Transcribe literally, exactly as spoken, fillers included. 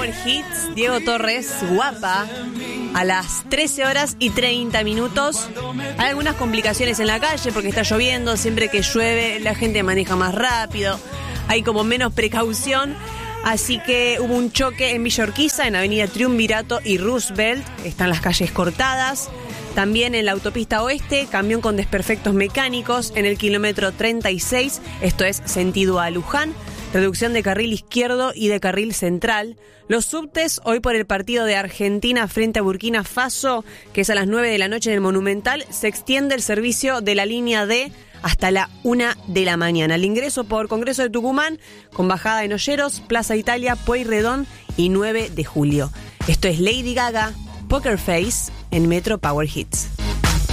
Power Hits, Diego Torres, Guapa, a las trece horas y treinta minutos. Hay algunas complicaciones en la calle porque está lloviendo, siempre que llueve la gente maneja más rápido, hay como menos precaución. Así que hubo un choque en Villa Urquiza, en Avenida Triunvirato y Roosevelt, están las calles cortadas. También en la autopista oeste, camión con desperfectos mecánicos en el kilómetro treinta y seis, esto es sentido a Luján, reducción de carril izquierdo y de carril central. Los subtes, hoy por el partido de Argentina frente a Burkina Faso, que es a las nueve de la noche en el Monumental, se extiende el servicio de la línea D hasta la una de la mañana. El ingreso por Congreso de Tucumán, con bajada en Olleros, Plaza Italia, Pueyrredón y nueve de julio. Esto es Lady Gaga, Poker Face, en Metro Power Hits.